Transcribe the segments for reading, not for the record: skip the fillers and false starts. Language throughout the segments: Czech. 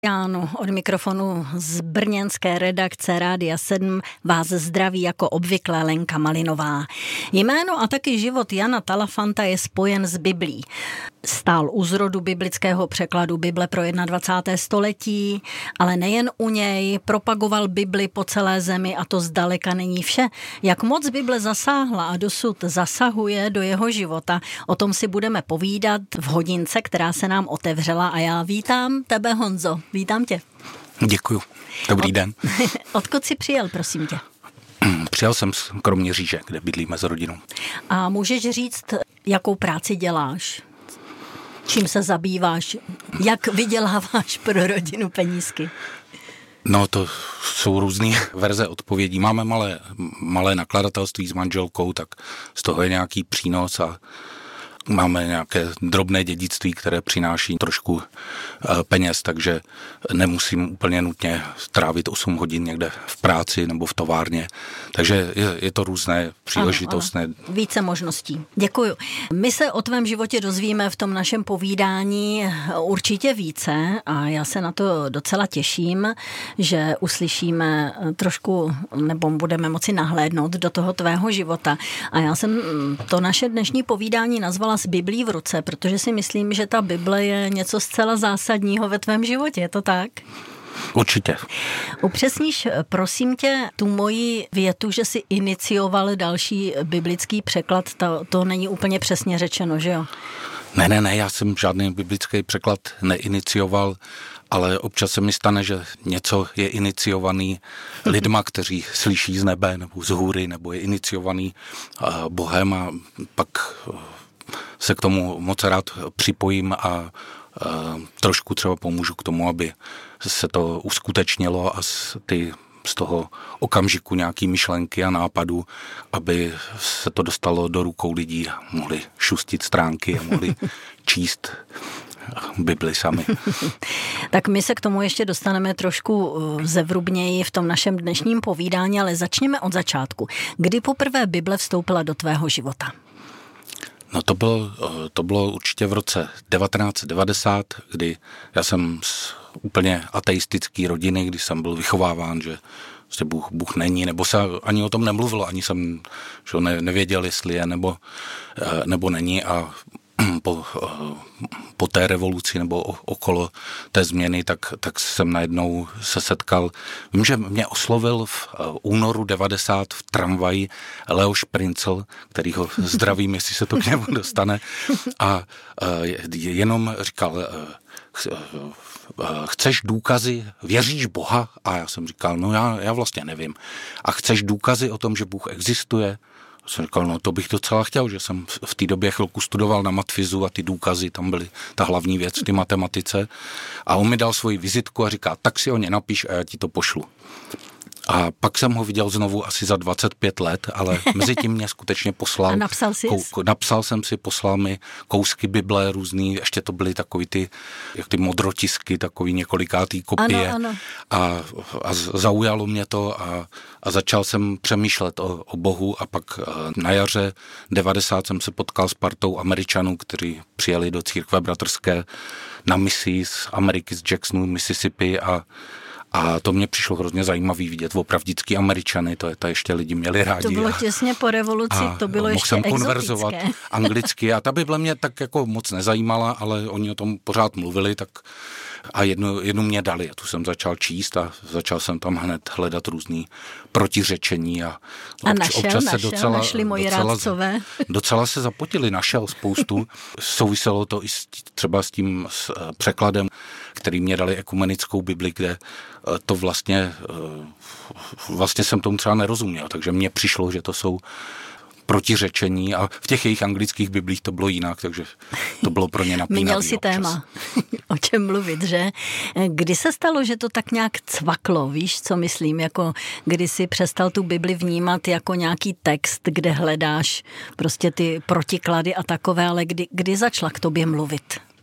Ano, od mikrofonu z brněnské redakce Rádia 7 vás zdraví jako obvykle Lenka Malinová. Jméno a taky život Jana Talafanta je spojen s Biblí. Stál u zrodu biblického překladu Bible pro 21. století, ale nejen u něj, propagoval Bibli po celé zemi a to zdaleka není vše. Jak moc Bible zasáhla a dosud zasahuje do jeho života, o tom si budeme povídat v hodince, která se nám otevřela a já vítám tebe, Honzo. Vítám tě. Děkuju. Dobrý den. Odkud jsi přijel, prosím tě? Přijel jsem z Kroměříže, kde bydlíme s rodinou. A můžeš říct, jakou práci děláš? Čím se zabýváš? Jak vyděláváš pro rodinu penízky? No to jsou různé verze odpovědí. Máme malé nakladatelství s manželkou, tak z toho je nějaký přínos a máme nějaké drobné dědictví, které přináší trošku peněz, takže nemusím úplně nutně trávit 8 hodin někde v práci nebo v továrně. Takže je to různé příležitostné. Ano. Více možností. Děkuju. My se o tvém životě dozvíme v tom našem povídání určitě více a já se na to docela těším, že uslyšíme trošku nebo budeme moci nahlédnout do toho tvého života. A já jsem to naše dnešní povídání nazvala S Biblí v ruce, protože si myslím, že ta Bible je něco zcela zásadního ve tvém životě, je to tak? Určitě. Upřesníš, prosím tě, tu moji větu, že jsi inicioval další biblický překlad, to není úplně přesně řečeno, že jo? Ne, já jsem žádný biblický překlad neinicioval, ale občas se mi stane, že něco je iniciovaný lidma, kteří slyší z nebe nebo z hůry, nebo je iniciovaný Bohem a pak se k tomu moc rád připojím a trošku třeba pomůžu k tomu, aby se to uskutečnilo a z toho okamžiku nějaký myšlenky a nápadu, aby se to dostalo do rukou lidí a mohli šustit stránky a mohli číst Bibli sami. Tak my se k tomu ještě dostaneme trošku zevrubněji v tom našem dnešním povídání, ale začněme od začátku. Kdy poprvé Bible vstoupila do tvého života? No to bylo určitě v roce 1990, kdy já jsem z úplně ateistické rodiny, kdy jsem byl vychováván, že Bůh není, nebo se ani o tom nemluvilo, ani jsem nevěděl, jestli je nebo není a po té revoluci nebo okolo té změny, tak jsem najednou se setkal. Vím, že mě oslovil v únoru 90 v tramvaji Leoš Princl, kterýho zdravím, jestli se to k němu dostane. A jenom říkal, chceš důkazy, věříš Boha? A já jsem říkal, no já vlastně nevím. A chceš důkazy o tom, že Bůh existuje? Jsem říkal, no to bych docela chtěl, že jsem v té době chvilku studoval na matfizu a ty důkazy, tam byly ta hlavní věc v té matematice. A on mi dal svoji vizitku a říká, tak si o ně napiš a já ti to pošlu. A pak jsem ho viděl znovu asi za 25 let, ale mezi tím mě skutečně poslal. A napsal jsi? Napsal jsem si, poslal mi kousky Bible různý, ještě to byly takový ty modrotisky, takový několikátý kopie. Ano. A zaujalo mě to a začal jsem přemýšlet o Bohu a pak na jaře 90 jsem se potkal s partou Američanů, kteří přijeli do církve bratrské na misi z Ameriky, z Jacksonu, Mississippi a to mě přišlo hrozně zajímavý vidět opravdický Američany, to ještě lidi měli rádi. To bylo těsně po revoluci, to bylo ještě exotické. Mohl jsem konverzovat anglicky a ta Bible mě tak jako moc nezajímala, ale oni o tom pořád mluvili, tak a jednu mě dali a tu jsem začal číst a začal jsem tam hned hledat různý protiřečení a našli moji rádcové. Docela se zapotili, našel spoustu. Souviselo to i třeba s tím překladem, který mě dali ekumenickou Bibli, kde to vlastně jsem tomu třeba nerozuměl, takže mně přišlo, že to jsou protiřečení a v těch jejich anglických biblích to bylo jinak, takže to bylo pro ně napínavý. Měl si téma, o čem mluvit, že? Kdy se stalo, že to tak nějak cvaklo, víš, co myslím, jako kdy si přestal tu Bibli vnímat jako nějaký text, kde hledáš prostě ty protiklady a takové, ale kdy začala k tobě mluvit?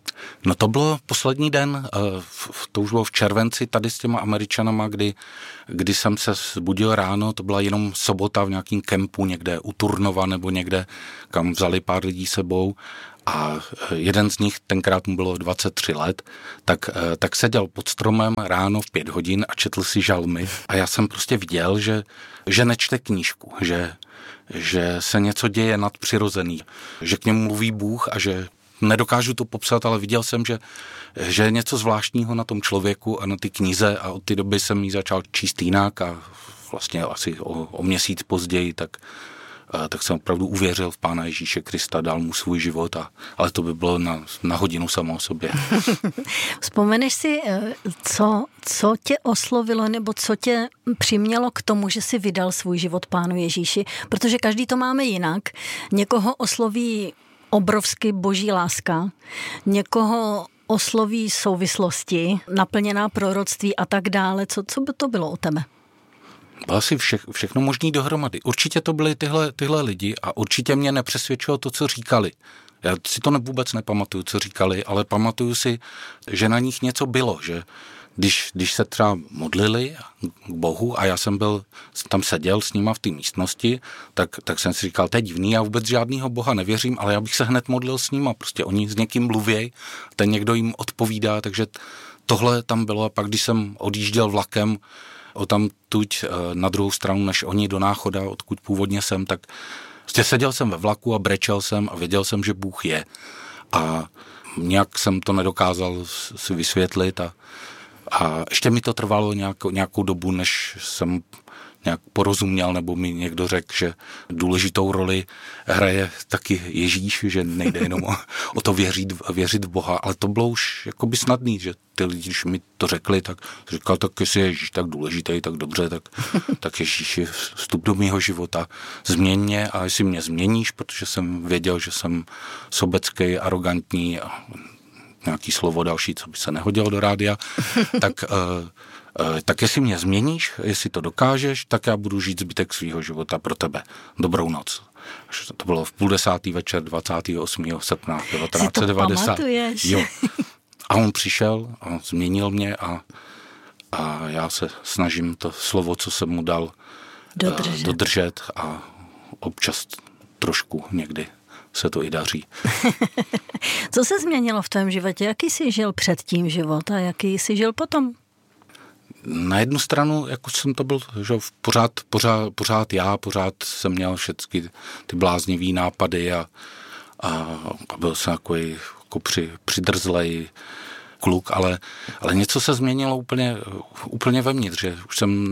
No to bylo poslední den, to už bylo v červenci tady s těma Američanama, kdy jsem se zbudil ráno, to byla jenom sobota v nějakém kempu někde u Turnova nebo někde, kam vzali pár lidí sebou a jeden z nich, tenkrát mu bylo 23 let, tak seděl pod stromem ráno v 5 hodin a četl si žalmy a já jsem prostě viděl, že nečte knížku, že se něco děje nadpřirozený, že k němu mluví Bůh a že nedokážu to popsat, ale viděl jsem, že je něco zvláštního na tom člověku a na ty knize a od té doby jsem ji začal číst jinak a vlastně asi o měsíc později, tak jsem opravdu uvěřil v Pána Ježíše Krista, dal mu svůj život, ale to by bylo na hodinu samo o sobě. Vzpomeneš si, co tě oslovilo nebo co tě přimělo k tomu, že jsi vydal svůj život Pánu Ježíši? Protože každý to máme jinak. Někoho osloví obrovsky boží láska, někoho osloví souvislosti, naplněná proroctví a tak dále. Co by to bylo u tebe? Asi všechno možný dohromady. Určitě to byly tyhle lidi a určitě mě nepřesvědčilo to, co říkali. Já si to vůbec nepamatuju, co říkali, ale pamatuju si, že na nich něco bylo, že když se třeba modlili k Bohu a já jsem tam seděl s nima v té místnosti, tak jsem si říkal, to je divný, já vůbec žádnýho Boha nevěřím, ale já bych se hned modlil s nima, prostě oni s někým mluvěj, ten někdo jim odpovídá, takže tohle tam bylo a pak když jsem odjížděl vlakem odtamtud na druhou stranu než oni do Náchoda, odkud původně jsem, tak prostě seděl jsem ve vlaku a brečel jsem a věděl jsem, že Bůh je a nějak jsem to nedokázal si vysvětlit a ještě mi to trvalo nějakou dobu, než jsem nějak porozuměl, nebo mi někdo řekl, že důležitou roli hraje taky Ježíš, že nejde jenom o to věřit v Boha, ale to bylo už jakoby snadný, že ty lidi, když mi to řekli, tak říkal, tak jestli je Ježíš tak důležitý, tak dobře, tak Ježíš je vstup do mýho života, změň mě a jestli mě změníš, protože jsem věděl, že jsem sobecký, arrogantní a nějaký slovo další, co by se nehodilo do rádia, tak jestli mě změníš, jestli to dokážeš, tak já budu žít zbytek svýho života pro tebe. Dobrou noc. To bylo v 22:30 večer 28. srpna 1990. Si to pamatuješ? Jo. A on přišel a změnil mě a já se snažím to slovo, co jsem mu dal, dodržet a občas trošku někdy se to i daří. Co se změnilo v tvém životě? Jaký jsi žil před tím život a jaký jsi žil potom? Na jednu stranu, jako jsem to byl, že pořád já, pořád jsem měl všechny ty bláznivý nápady a byl jsem takový jako přidrzlej kluk, ale něco se změnilo úplně vevnitř, že už jsem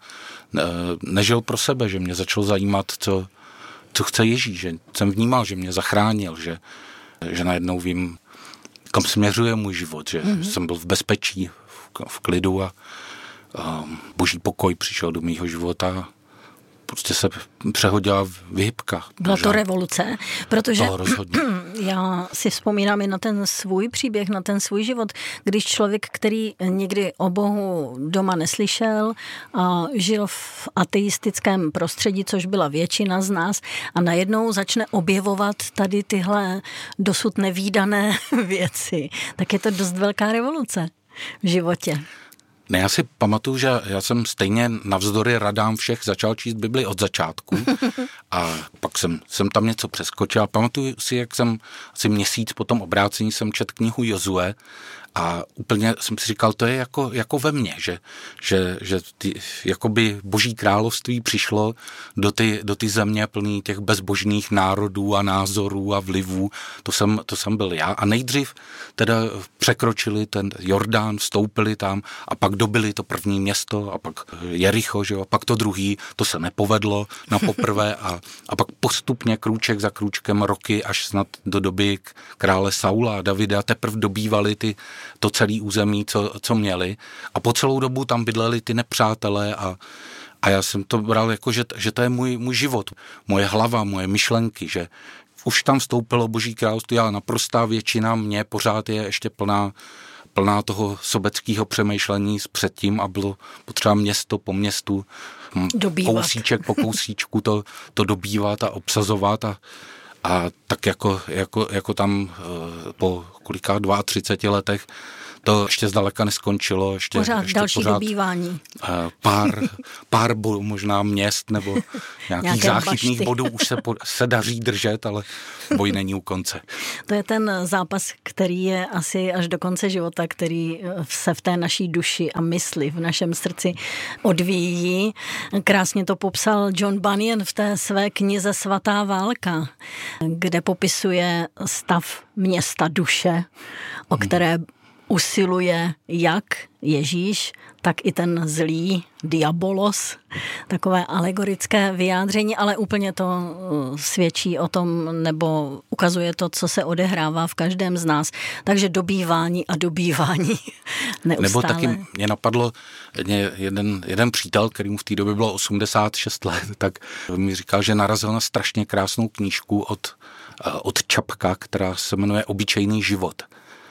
nežil pro sebe, že mě začalo zajímat, co chce Ježíš, že jsem vnímal, že mě zachránil, že najednou vím, kam směřuje můj život, že jsem byl v bezpečí, v klidu a boží pokoj přišel do mýho života. Prostě se přehodila vyhybka. Byla to revoluce, protože rozhodně. Já si vzpomínám i na ten svůj příběh, na ten svůj život, když člověk, který nikdy o Bohu doma neslyšel a žil v ateistickém prostředí, což byla většina z nás, a najednou začne objevovat tady tyhle dosud nevídané věci, tak je to dost velká revoluce v životě. Ne, já si pamatuju, že já jsem stejně navzdory radám všech začal číst Bibli od začátku a pak jsem tam něco přeskočil. Pamatuju si, jak jsem asi měsíc po tom obrácení jsem četl knihu Jozue a úplně jsem si říkal, to je jako ve mně, že jakoby boží království přišlo do ty země plný těch bezbožných národů a názorů a vlivů. To jsem byl já. A nejdřív teda překročili ten Jordán, vstoupili tam a pak dobili to první město a pak Jericho, že jo, a pak to druhý, to se nepovedlo na poprvé a pak postupně krůček za krůčkem roky až snad do doby krále Saula a Davida teprve dobývali to celé území, co měli a po celou dobu tam bydleli ty nepřátelé a já jsem to bral jako, že to je můj život, moje hlava, moje myšlenky, že už tam vstoupilo boží království, ale naprostá většina mě pořád je ještě plná toho sobeckého přemýšlení předtím a bylo potřeba město po městu, kousíček po kousíčku to dobývat a obsazovat A tak jako tam po kolika 32 letech to ještě zdaleka neskončilo. Pořád další dobývání. Pár bodů, možná měst nebo nějakých záchytných bašty. bodů už se daří držet, ale boj není u konce. To je ten zápas, který je asi až do konce života, který se v té naší duši a mysli, v našem srdci odvíjí. Krásně to popsal John Bunyan v té své knize Svatá válka, kde popisuje stav města duše, o které usiluje jak Ježíš, tak i ten zlý diabolos. Takové alegorické vyjádření, ale úplně to svědčí o tom, nebo ukazuje to, co se odehrává v každém z nás. Takže dobývání a dobývání neustále. Nebo taky mě napadlo jeden přítel, který mu v té době bylo 86 let, tak mi říkal, že narazil na strašně krásnou knížku od Čapka, která se jmenuje Obyčejný život.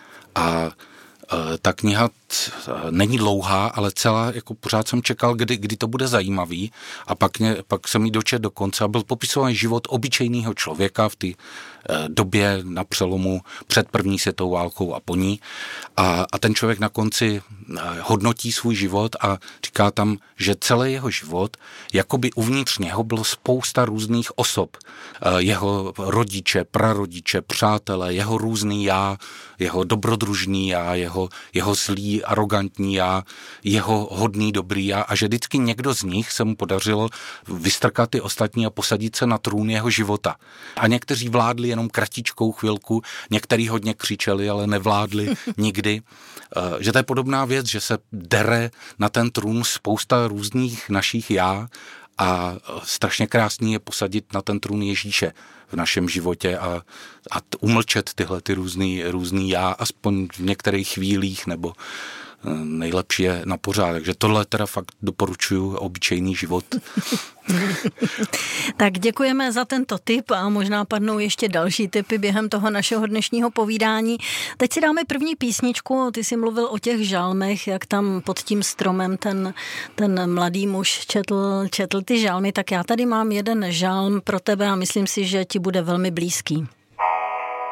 A ta kniha není dlouhá, ale celá, jako pořád jsem čekal, kdy to bude zajímavý, a pak jsem jí dočetl do konce a byl popisován život obyčejného člověka v té době na přelomu před první světovou válkou a po ní. A ten člověk na konci hodnotí svůj život a říká tam, že celý jeho život, jakoby uvnitř něho bylo spousta různých osob. Jeho rodiče, prarodiče, přátelé, jeho různý já, jeho dobrodružný já, jeho zlý, arrogantní já, jeho hodný, dobrý já, a že vždycky někdo z nich se mu podařilo vystrkat ty ostatní a posadit se na trůn jeho života. A někteří vládli jenom kratičkou chvilku, někteří hodně křičeli, ale nevládli nikdy. Že to je podobná věc, že se dere na ten trůn spousta různých našich já, a strašně krásný je posadit na ten trůn Ježíše v našem životě a umlčet tyhle ty různý já, aspoň v některých chvílích, nebo nejlepší je na pořád. Takže tohle teda fakt doporučuju, Obyčejný život. Tak děkujeme za tento tip a možná padnou ještě další tipy během toho našeho dnešního povídání. Teď si dáme první písničku. Ty jsi mluvil o těch žalmech, jak tam pod tím stromem ten mladý muž četl ty žalmy, tak já tady mám jeden žalm pro tebe a myslím si, že ti bude velmi blízký.